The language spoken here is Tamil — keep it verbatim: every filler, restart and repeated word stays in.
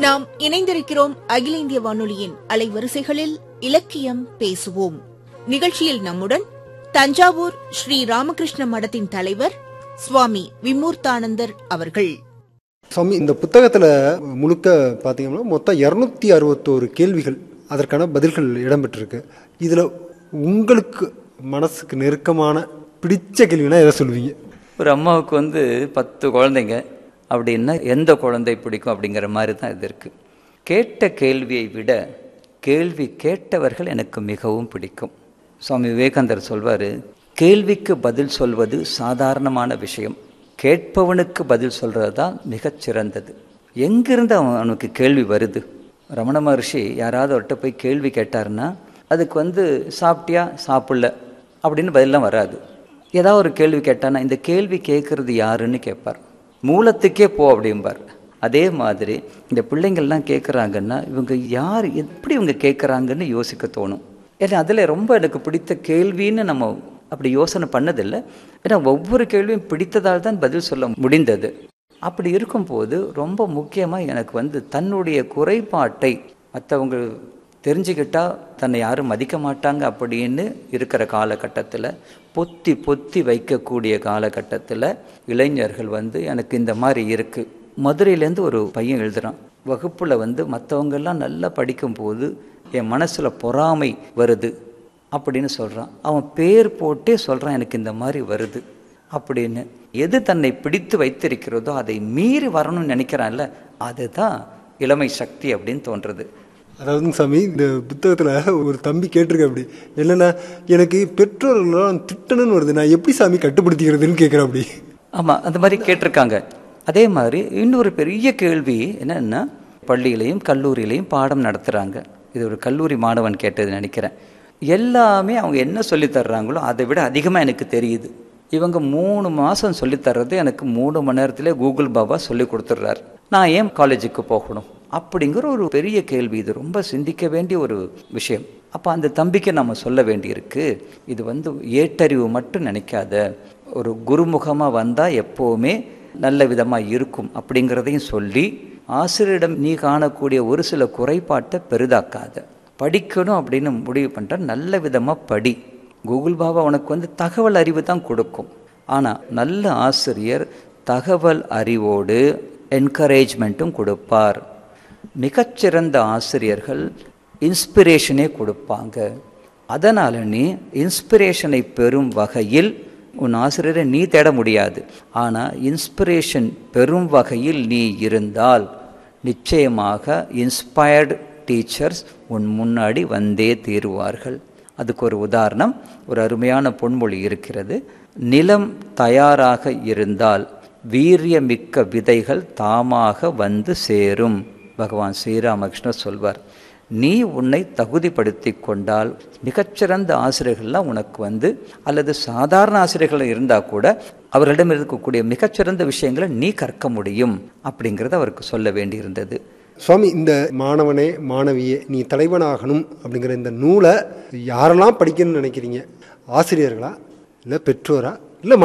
நாம் இணைந்திருக்கிறோம் அகில இந்திய வானொலியின் அலைவரிசைகளில் இலக்கியம் பேசுவோம் நிகழ்ச்சியில் நம்முடன் தஞ்சாவூர் ஸ்ரீ ராமகிருஷ்ண மடத்தின் தலைவர் சுவாமி விமூர்த்தானந்தர் அவர்கள். சுவாமி, இந்த புத்தகத்தில் முழுக்க பார்த்தீங்கன்னா மொத்தம் இரநூத்தி அறுபத்தோரு கேள்விகள், அதற்கான பதில்கள் இடம்பெற்றிருக்கு. இதில் உங்களுக்கு மனசுக்கு நெருக்கமான பிடிச்ச கேள்வினா எதை சொல்லுவீங்க? ஒரு அம்மாவுக்கு வந்து பத்து குழந்தைங்க அப்படின்னா எந்த குழந்தை பிடிக்கும் அப்படிங்கிற மாதிரி தான் இது இருக்குது. கேட்ட கேள்வியை விட கேள்வி கேட்டவர்கள் எனக்கு மிகவும் பிடிக்கும். சுவாமி விவேகானந்தர் சொல்வார், கேள்விக்கு பதில் சொல்வது சாதாரணமான விஷயம், கேட்பவனுக்கு பதில் சொல்கிறது தான் மிகச்சிறந்தது. எங்கிருந்து அவனுக்கு கேள்வி வருது? ரமண மகர்ஷி யாராவது அவர்கிட்ட போய் கேள்வி கேட்டார்னா அதுக்கு வந்து சாப்பிட்டியா சாப்பிடல அப்படின்னு பதிலாம் வராது. ஏதாவது ஒரு கேள்வி கேட்டானா இந்த கேள்வி கேட்குறது யாருன்னு கேட்பார், மூலத்துக்கே போ அப்படிம்பார். அதே மாதிரி இந்த பிள்ளைங்கள்லாம் கேட்குறாங்கன்னா இவங்க யார், எப்படி இவங்க கேட்குறாங்கன்னு யோசிக்க தோணும். ஏன்னா அதில் ரொம்ப எனக்கு பிடித்த கேள்வின்னு நம்ம அப்படி யோசனை பண்ணதில்லை. ஏன்னா ஒவ்வொரு கேள்வியும் பிடித்ததால் தான் பதில் சொல்ல முடிந்தது. அப்படி இருக்கும்போது ரொம்ப முக்கியமாக எனக்கு வந்து தன்னுடைய குறைபாட்டை மற்றவங்க தெரிஞ்சுக்கிட்டால் தன்னை யாரும் மதிக்க மாட்டாங்க அப்படின்னு இருக்கிற காலகட்டத்தில், பொத்தி பொத்தி வைக்கக்கூடிய காலகட்டத்தில் இளைஞர்கள் வந்து எனக்கு இந்த மாதிரி இருக்குது. மதுரையிலேருந்து ஒரு பையன் எழுதுகிறான், வகுப்பில் வந்து மற்றவங்கெல்லாம் நல்லா படிக்கும்போது என் மனசில் பொறாமை வருது அப்படின்னு சொல்கிறான். அவன் பேர் போட்டே சொல்கிறான் எனக்கு இந்த மாதிரி வருது அப்படின்னு. எது தன்னை பிடித்து வைத்திருக்கிறதோ அதை மீறி வரணும்னு நினைக்கிறான்ல, அதுதான் இளமை சக்தி அப்படின்னு தோன்றுறது. அதாவது சாமி, இந்த புத்தகத்தில் ஒரு தம்பி கேட்டிருக்க அப்படி என்னென்னா, எனக்கு பெற்றோர்களெல்லாம் திட்டணும்னு வருது, நான் எப்படி சாமி கட்டுப்படுத்திக்கிறதுன்னு கேட்குறேன் அப்படி. ஆமாம், அந்த மாதிரி கேட்டிருக்காங்க. அதே மாதிரி இன்னொரு பெரிய கேள்வி என்னன்னா, பள்ளியிலையும் கல்லூரியிலையும் பாடம் நடத்துகிறாங்க. இது ஒரு கல்லூரி மாணவன் கேட்டது நினைக்கிறேன். எல்லாமே அவங்க என்ன சொல்லித்தர்றாங்களோ அதை விட அதிகமாக எனக்கு தெரியுது. இவங்க மூணு மாதம் சொல்லித்தர்றது எனக்கு மூணு மணி நேரத்தில் கூகுள் பாபா சொல்லி கொடுத்துட்றாரு. நான் ஏன் காலேஜுக்கு போகணும் அப்படிங்கிற ஒரு பெரிய கேள்வி. இது ரொம்ப சிந்திக்க வேண்டிய ஒரு விஷயம். அப்போ அந்த தம்பிக்கு நம்ம சொல்ல வேண்டியிருக்கு, இது வந்து ஏட்டறிவு மட்டும் நினைக்காத, ஒரு குருமுகமாக வந்தால் எப்போவுமே நல்ல விதமாக இருக்கும் அப்படிங்கிறதையும் சொல்லி, ஆசிரியரிடம் நீ காணக்கூடிய ஒரு சில குறைபாட்டை பெரிதாக்காத, படிக்கணும் அப்படின்னு முடிவு பண்ணுற நல்ல விதமாக படி. கூகுள் பாபா உனக்கு வந்து தகவல் அறிவு தான் கொடுக்கும், ஆனால் நல்ல ஆசிரியர் தகவல் அறிவோடு என்கரேஜ்மெண்ட்டும் கொடுப்பார். மிகச்சிறந்த ஆசிரியர்கள் இன்ஸ்பிரேஷனே கொடுப்பாங்க. அதனால் நீ இன்ஸ்பிரேஷனை பெறும் வகையில் உன் ஆசிரியரை நீ தேட முடியாது, ஆனால் இன்ஸ்பிரேஷன் பெறும் வகையில் நீ இருந்தால் நிச்சயமாக இன்ஸ்பயர்டு டீச்சர்ஸ் உன் முன்னாடி வந்தே தீருவார்கள். அதுக்கு ஒரு உதாரணம், ஒரு அருமையான பொன்மொழி இருக்கிறது, நிலம் தயாராக இருந்தால் வீரியமிக்க விதைகள் தாமாக வந்து சேரும். பகவான் ஸ்ரீராமகிருஷ்ணர் சொல்வார், நீ உன்னை தகுதிப்படுத்தி கொண்டால் மிகச்சிறந்த ஆசிரியர்கள்லாம் உனக்கு வந்து, அல்லது சாதாரண ஆசிரியர்கள் இருந்தால் கூட அவர்களிடம் இருக்கக்கூடிய மிகச்சிறந்த விஷயங்களை நீ கற்க முடியும் அப்படிங்கிறத அவருக்கு சொல்ல வேண்டியிருந்தது. சுவாமி, இந்த மாணவனே மாணவியே நீ தலைவனாகணும் அப்படிங்கிற இந்த நூலை யாரெல்லாம் படிக்கணும்னு நினைக்கிறீங்க? ஆசிரியர்களா, இல்லை பெற்றோரா,